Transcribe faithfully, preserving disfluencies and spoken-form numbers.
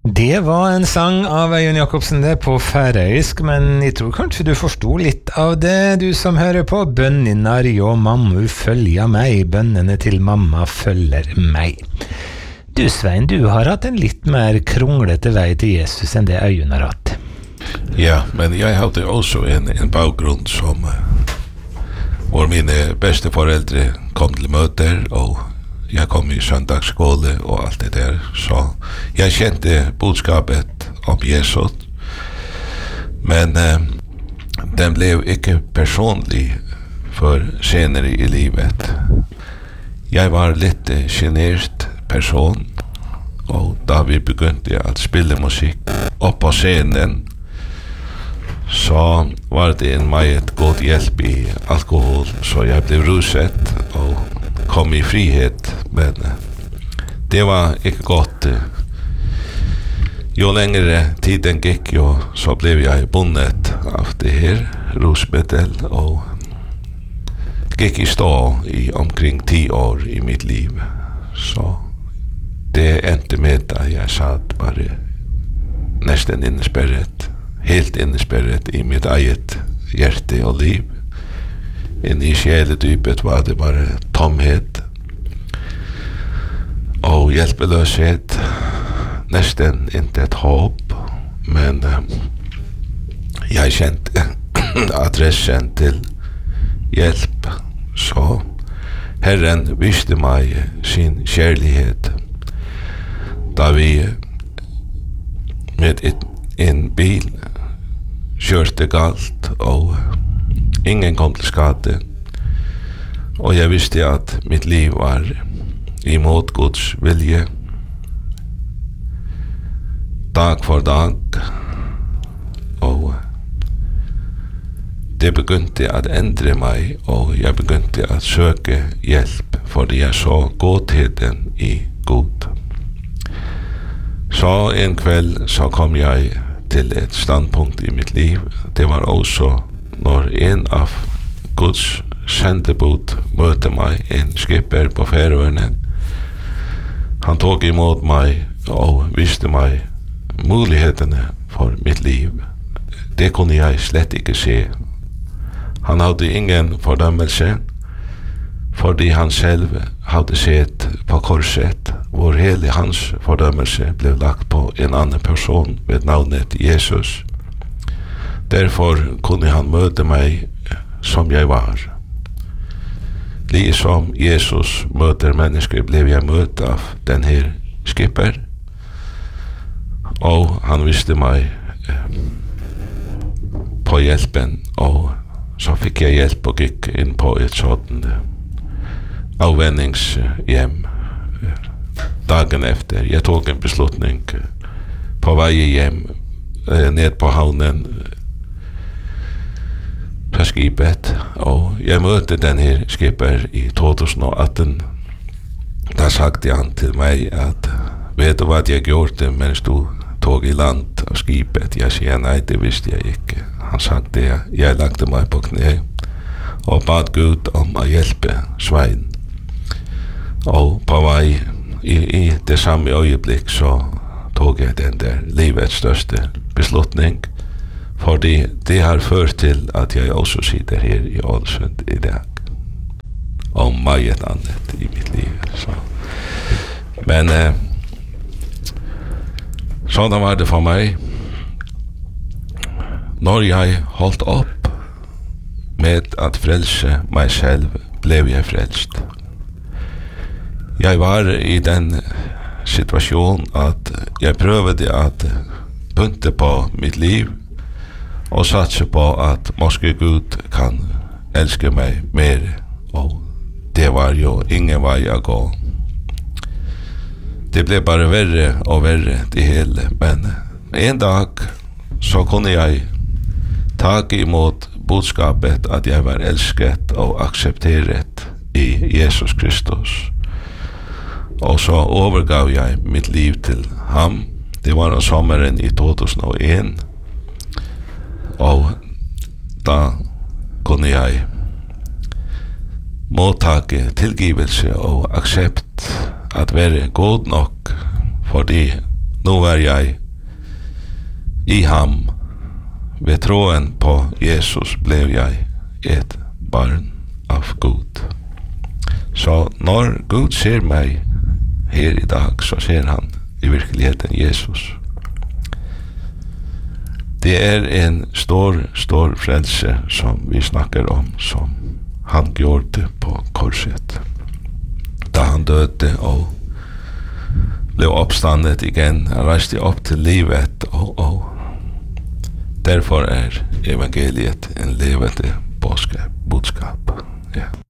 Det var en sang av Øyunn Jakobsen det på færøysk, men jeg tror kanskje du forstod litt av det, du som hører på. Bønninnar jo mammu følger meg, bønnene til mamma følger meg. Du Svein, du har hatt en litt mer kronglete vei til Jesus enn det Øyunn har hatt. Ja, men jeg hadde også en, en bakgrunn som uh, hvor mine beste foreldre kom til møter, og jeg kom i søndagsskole og alt det der, så jeg kjente budskapet om Jesus, men uh, den ble ikke personlig for senere i livet. Jeg var litt uh, genert person, og da vi begynte å spille musikk opp på scenen, så var det en meget god hjelp i alkohol, så jeg ble ruset og kom i frihet, men det var ikke godt. Jo lengre tiden gikk, jo, så ble jeg bundet av det her rusmiddel, og gikk i stå i omkring ti år i mitt liv. Så det endte med at jeg satt bare nesten innesperret, helt innesperret i mitt eget hjerte og liv. Inn i sjeledypet var det bare tomhet og hjelpeløshet, nesten intet håp, men uh, jeg kjente adressen til hjelp, så Herren viste meg sin kjærlighet da vi med et, en bil kjørte galt og ingen kom til skade, og jeg visste at mitt liv var imot Guds vilje dag for dag, og det begynte å endre meg, og jeg begynte å søke hjelp fordi jeg så godheten i Gud. Så en kveld så kom jeg til et standpunkt i mitt liv. Det var også når en av Guds sendebud møtte meg, en skipper på Færøyene. Han tok imot meg og viste meg mulighetene for mitt liv. Det kunne jeg slett ikke se. Han hadde ingen fordømmelse, fordi han selv hadde sett på korset, hvor hele hans fordømmelse ble lagt på en annen person ved navnet Jesus. Derfor kunne han møte meg som jeg var. Liksom Jesus møter mennesker, ble jeg møtt av den her skipper, og han viste meg eh, på hjelpen, og så fikk jeg hjelp og gikk inn på et sånt eh, avvenningshjem eh, dagen efter. Jeg tok en beslutning eh, på vei hjem eh, ned på havnen på skipet, og jeg møtte den her skipper i tjugoarton. Da sagte han til meg at vet du hva jeg gjorde mens du tog i land av skipet? Jeg sier nei, det visste jeg ikke. Han sagte jeg, jeg lagte meg på kne og bad Gud om å hjelpe Svein. Og på vei i, i det samme øyeblikk så tog jeg den der livets største beslutning, fordi det har ført til at jeg også sitter her i Ålesund i dag. Og meget annet i mitt liv. Så. Men eh, sånn var det for meg. Når jeg holdt opp med at frelse meg selv, ble jeg frelst. Jeg var i den situasjonen at jeg prøvde at pynte på mitt liv, og satse på at måske Gud kan elske meg mer, og det var jo ingen vei å gå. Det ble bare verre og verre det hele, men en dag så kunne jeg ta imot budskapet at jeg var elsket og aksepteret i Jesus Kristus. Og så overgav jeg mitt liv til ham. Det var om sommeren i tjugohundraen, og da kunne jeg mottake tilgivelse og aksept at være god nok, fordi nu var jeg i ham. Ved troen på Jesus blev jeg et barn av Gud. Så når Gud ser meg her i dag, så ser han i virkeligheten Jesus. Det er en stor, stor frelse som vi snakker om, som han gjorde på korset. Da han døde og blev oppstandet igen, han reiste opp til livet, og, og derfor er evangeliet en levende budskap. Ja.